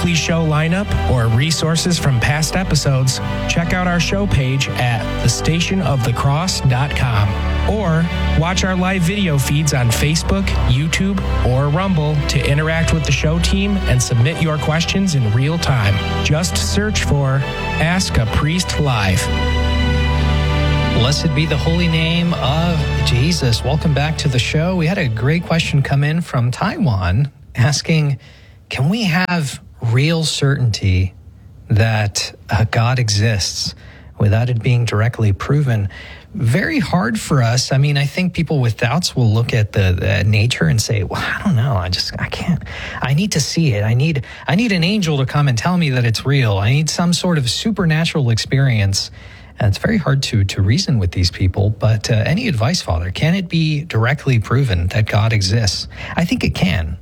weekly show lineup or resources from past episodes, check out our show page at thestationofthecross.com or watch our live video feeds on Facebook, YouTube, or Rumble to interact with the show team and submit your questions in real time. Just search for Ask a Priest Live. Blessed be the holy name of Jesus. Welcome back to the show. We had a great question come in from Taiwan asking, can we have real certainty that God exists without it being directly proven? Very hard for us. I mean, I think people with doubts will look at the nature and say, well, I don't know. I can't. I need to see it. I need an angel to come and tell me that it's real. I need some sort of supernatural experience. And it's very hard to reason with these people. But any advice, Father? Can it be directly proven that God exists? I think it can.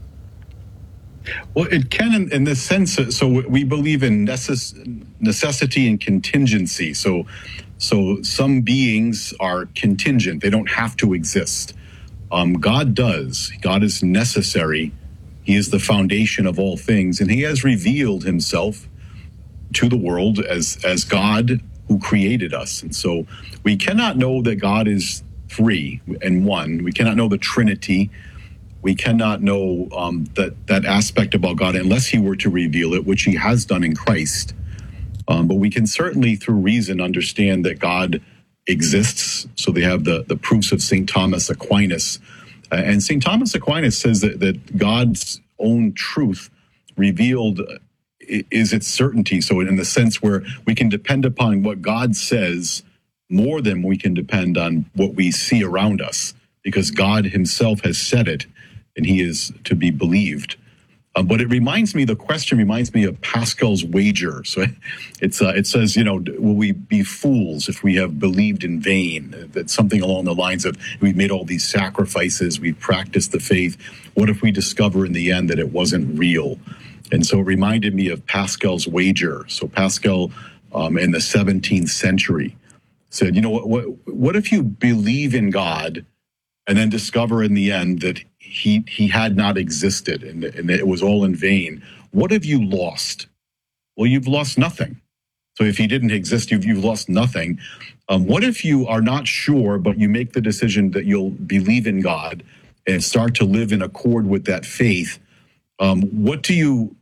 Well, it can in this sense. So we believe in necessity and contingency. So some beings are contingent. They don't have to exist. God does. God is necessary. He is the foundation of all things. And he has revealed himself to the world as God who created us. And so we cannot know that God is three and one. We cannot know the Trinity. We cannot know that aspect about God unless he were to reveal it, which he has done in Christ. But we can certainly, through reason, understand that God exists. So they have the proofs of St. Thomas Aquinas. And St. Thomas Aquinas says that God's own truth revealed is its certainty. So in the sense where we can depend upon what God says more than we can depend on what we see around us, because God himself has said it and he is to be believed. But the question reminds me of Pascal's wager. So it says, will we be fools if we have believed in vain? That's something along the lines of, we've made all these sacrifices, we've practiced the faith. What if we discover in the end that it wasn't real? And so it reminded me of Pascal's wager. So Pascal, in the 17th century, said, what if you believe in God and then discover in the end that he had not existed and it was all in vain? What have you lost? Well, you've lost nothing. So if he didn't exist, you've lost nothing. What if you are not sure, but you make the decision that you'll believe in God and start to live in accord with that faith? What do you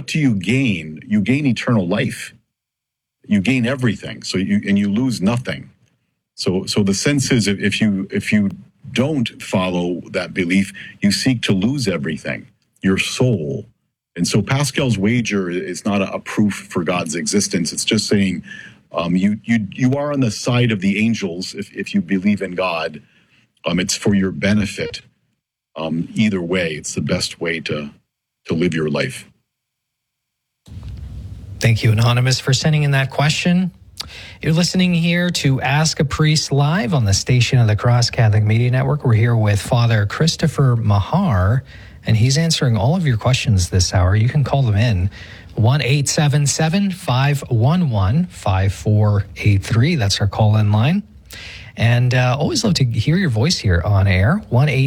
gain? You gain eternal life. You gain everything. So you lose nothing. So the sense is, if you don't follow that belief, you seek to lose everything, your soul. And so Pascal's wager is not a proof for God's existence. It's just saying you are on the side of the angels if you believe in God. It's for your benefit. Either way, it's the best way to live your life. Thank you, Anonymous, for sending in that question. You're listening here to Ask a Priest Live on the Station of the Cross Catholic Media Network. We're here with Father Christopher Mahar, and he's answering all of your questions this hour. You can call them in, 1-877-511-5483. That's our call-in line. And always love to hear your voice here on air,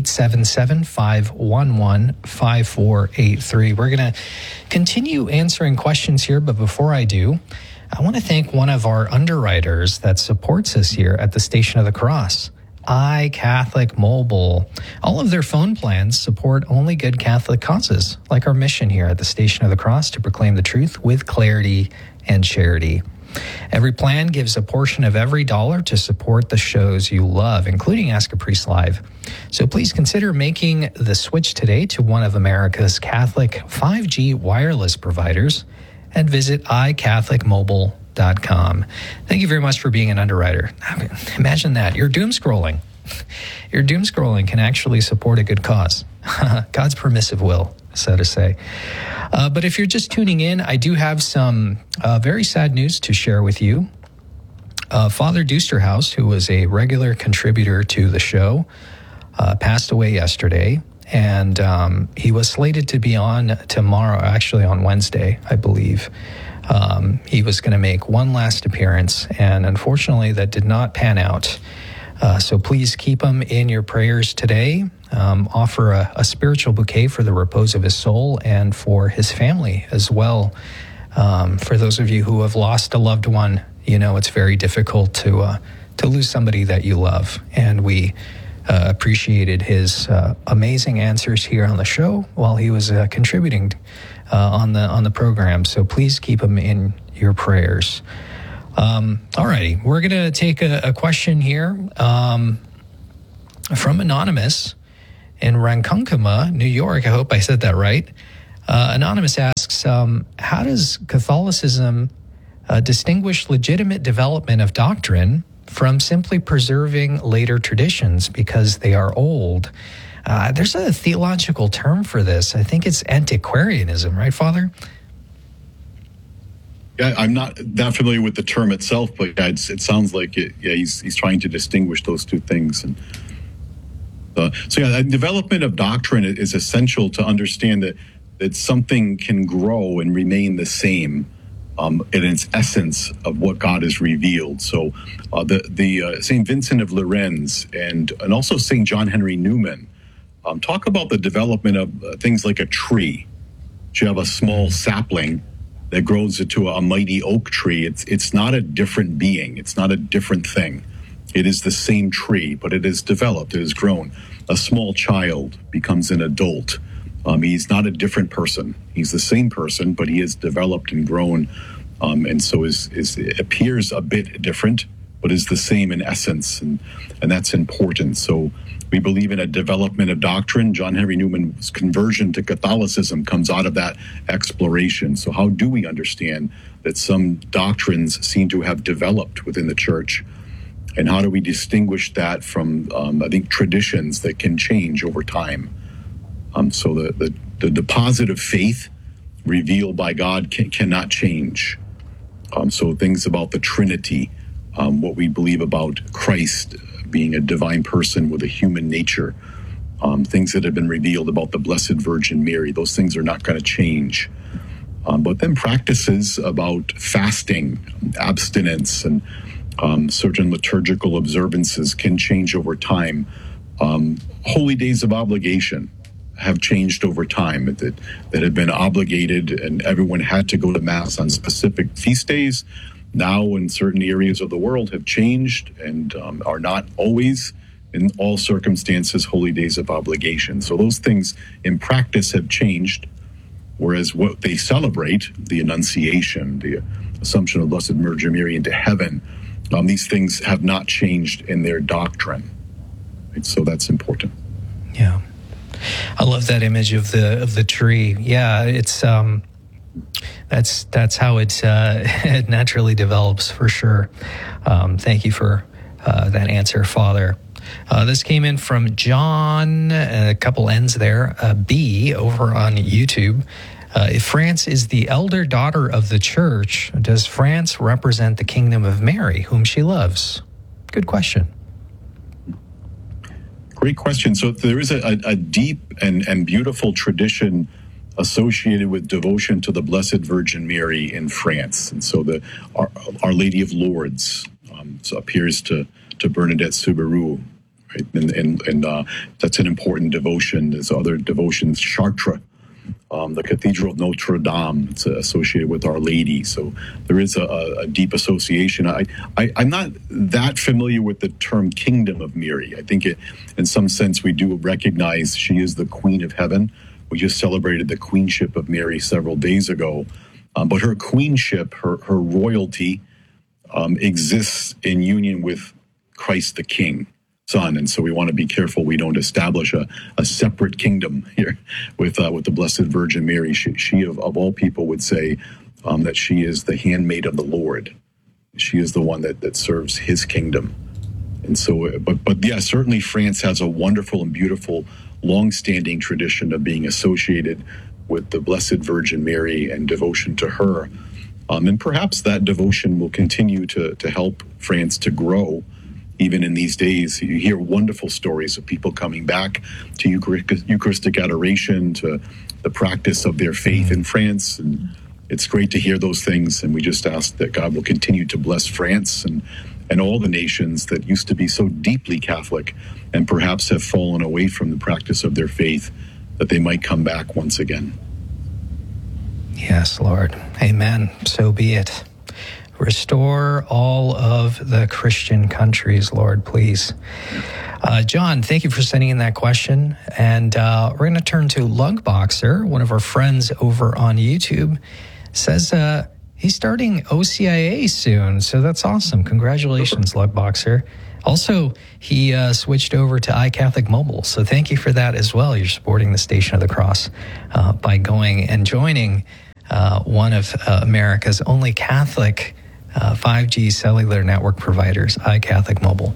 1-877-511-5483. We're going to continue answering questions here, but before I do, I want to thank one of our underwriters that supports us here at the Station of the Cross, iCatholic Mobile. All of their phone plans support only good Catholic causes, like our mission here at the Station of the Cross to proclaim the truth with clarity and charity. Every plan gives a portion of every dollar to support the shows you love, including Ask a Priest Live. So please consider making the switch today to one of America's Catholic 5G wireless providers and visit iCatholicMobile.com. Thank you very much for being an underwriter. Imagine that. You're doom scrolling. Your doom scrolling can actually support a good cause. God's permissive will, so to say. But if you're just tuning in, I do have some very sad news to share with you. Father Dusterhouse, who was a regular contributor to the show, passed away yesterday. And he was slated to be on tomorrow, actually on Wednesday, I believe. He was going to make one last appearance, and unfortunately that did not pan out. So please keep him in your prayers today. offer a spiritual bouquet for the repose of his soul and for his family as well. For those of you who have lost a loved one, you know it's very difficult to lose somebody that you love. And we appreciated his amazing answers here on the show while he was contributing on the program. So please keep him in your prayers. All righty, we're going to take a question here from Anonymous in Ronkonkoma, New York. I hope I said that right. Anonymous asks, how does Catholicism distinguish legitimate development of doctrine from simply preserving later traditions because they are old? There's a theological term for this. I think it's antiquarianism, right, Father? Yeah, I'm not that familiar with the term itself, but it sounds like it. Yeah, he's trying to distinguish those two things. And development of doctrine is essential to understand that something can grow and remain the same in its essence of what God has revealed. So the St. Vincent of Lérins and also St. John Henry Newman talk about the development of things like a tree. You have a small sapling that grows into a mighty oak tree. It's not a different being. It's not a different thing. It is the same tree, but it has developed. It has grown. A small child becomes an adult. He's not a different person. He's the same person, but he has developed and grown, and so appears a bit different, but is the same in essence, and that's important. So we believe in a development of doctrine. John Henry Newman's conversion to Catholicism comes out of that exploration. So how do we understand that some doctrines seem to have developed within the church? And how do we distinguish that from, I think, traditions that can change over time? So the deposit of faith revealed by God cannot change. So things about the Trinity, what we believe about Christ being a divine person with a human nature, things that have been revealed about the Blessed Virgin Mary, those things are not going to change. But then practices about fasting, abstinence, and certain liturgical observances can change over time. Holy days of obligation have changed over time, that had been obligated and everyone had to go to Mass on specific feast days. Now in certain areas of the world have changed and are not always in all circumstances holy days of obligation. So those things in practice have changed, whereas what they celebrate, the Annunciation, the Assumption of Blessed Virgin Mary into heaven, these things have not changed in their doctrine. Right? So that's important. Yeah. I love that image of the tree. Yeah, it's that's how it naturally develops for sure. Thank you for that answer, Father. This came in from John, a couple N's there, B over on YouTube. If France is the elder daughter of the church, does France represent the kingdom of Mary, whom she loves? Good question. Great question. So there is a deep and beautiful tradition associated with devotion to the Blessed Virgin Mary in France. And so Our Lady of Lourdes appears to Bernadette Soubirous, right? And that's an important devotion. There's other devotions, Chartres, the Cathedral of Notre Dame, it's associated with Our Lady. So there is a deep association. I'm not that familiar with the term Kingdom of Mary. I think in some sense, we do recognize she is the Queen of Heaven. We just celebrated the queenship of Mary several days ago. But her queenship, her royalty, exists in union with Christ the King, Son. And so we want to be careful we don't establish a separate kingdom here with the Blessed Virgin Mary. She of all people would say that she is the handmaid of the Lord. She is the one that serves his kingdom. And so, but yeah, certainly France has a wonderful and beautiful long-standing tradition of being associated with the Blessed Virgin Mary and devotion to her. And perhaps that devotion will continue to help France to grow. Even in these days, you hear wonderful stories of people coming back to Eucharistic adoration, to the practice of their faith in France. And it's great to hear those things. And we just ask that God will continue to bless France and and all the nations that used to be so deeply Catholic and perhaps have fallen away from the practice of their faith, that they might come back once again. Yes, Lord. Amen. So be it. Restore all of the Christian countries, Lord, please. John, thank you for sending in that question. And we're going to turn to Lugboxer, one of our friends over on YouTube. Says he's starting OCIA soon, so that's awesome. Congratulations, Lugboxer. Also, he switched over to iCatholic Mobile, so thank you for that as well. You're supporting the Station of the Cross by going and joining one of America's only Catholic 5G cellular network providers, iCatholic Mobile.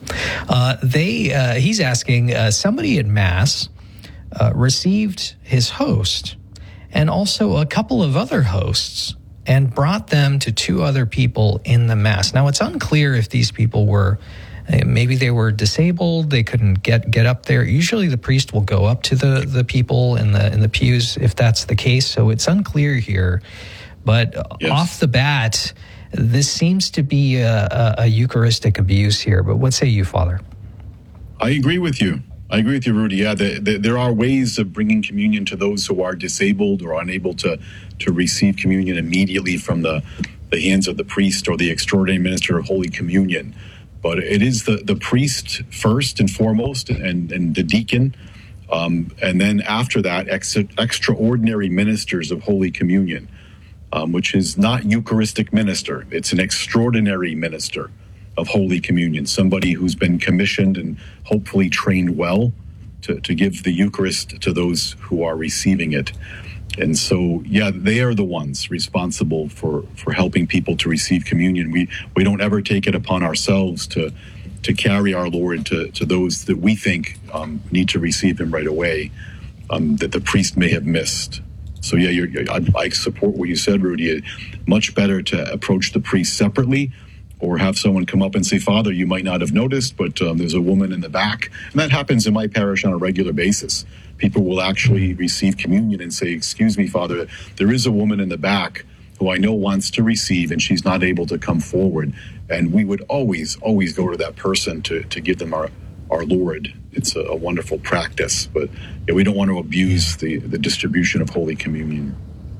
He's asking, somebody at Mass received his host and also a couple of other hosts and brought them to two other people in the Mass. Now, it's unclear if these people were, maybe they were disabled, they couldn't get up there. Usually the priest will go up to the people in the pews if that's the case, so it's unclear here. But yes, off the bat, this seems to be a Eucharistic abuse here. But what say you, Father? I agree with you. Rudy. Yeah, there are ways of bringing communion to those who are disabled or unable to receive communion immediately from the hands of the priest or the extraordinary minister of Holy Communion. But it is the priest first and foremost, and the deacon, and then after that, extraordinary ministers of Holy Communion, which is not Eucharistic minister. It's an extraordinary minister of Holy Communion, somebody who's been commissioned and hopefully trained well to give the Eucharist to those who are receiving it. And so, yeah, they are the ones responsible for helping people to receive communion. We don't ever take it upon ourselves to carry our Lord to those that we think need to receive him right away, that the priest may have missed. So, yeah, I support what you said, Rudy. Much better to approach the priest separately, or have someone come up and say, Father, you might not have noticed, but there's a woman in the back. And that happens in my parish on a regular basis. People will actually receive communion and say, excuse me, Father, there is a woman in the back who I know wants to receive, and she's not able to come forward. And we would always go to that person to give them our Lord. It's a wonderful practice, but yeah, we don't want to abuse the distribution of Holy Communion.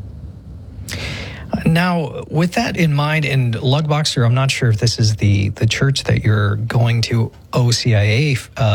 Now, with that in mind, and Lugboxer, I'm not sure if this is the church that you're going to OCIA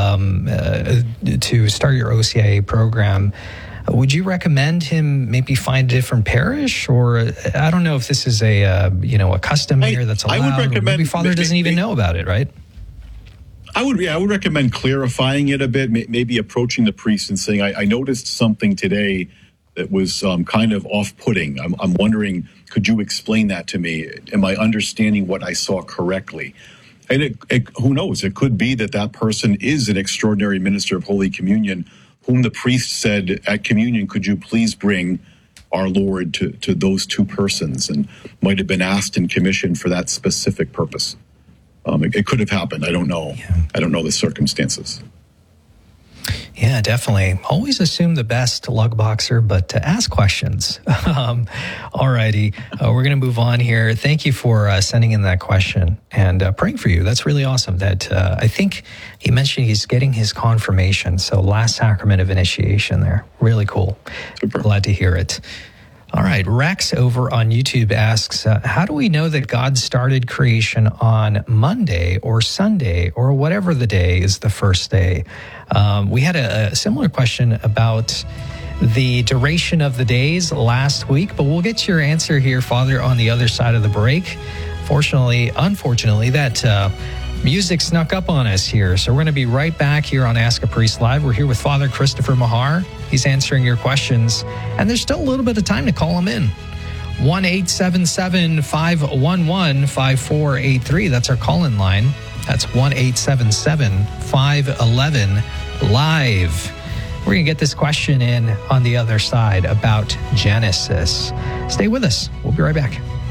to start your OCIA program. Would you recommend him maybe find a different parish, or I don't know if this is a custom here that's allowed. I would recommend, maybe Father doesn't even know about it, right? I would recommend clarifying it a bit, maybe approaching the priest and saying, I noticed something today that was kind of off-putting. I'm wondering, could you explain that to me? Am I understanding what I saw correctly? And who knows? It could be that person is an extraordinary minister of Holy Communion, whom the priest said at communion, could you please bring our Lord to those two persons, and might have been asked and commissioned for that specific purpose. It could have happened. I don't know. Yeah. I don't know the circumstances. Yeah, definitely. Always assume the best, Lugboxer, but ask questions. All righty. We're going to move on here. Thank you for sending in that question and praying for you. That's really awesome. That I think he mentioned he's getting his confirmation. So last sacrament of initiation there. Really cool. Super. Glad to hear it. All right. Rex over on YouTube asks, how do we know that God started creation on Monday or Sunday or whatever the day is the first day? We had a similar question about the duration of the days last week, but we'll get to your answer here, Father, on the other side of the break. Unfortunately, that music snuck up on us here. So we're going to be right back here on Ask a Priest Live. We're here with Father Christopher Mahar. He's answering your questions, and there's still a little bit of time to call him in. 1-877-511-5483. That's our call-in line. That's 1-877-511-LIVE. We're going to get this question in on the other side about Genesis. Stay with us. We'll be right back.